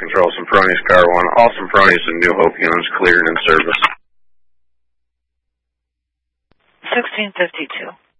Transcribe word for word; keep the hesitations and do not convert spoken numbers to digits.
Control, Sempronius, Car one. All Sempronius and New Hope units cleared and in service. sixteen fifty-two.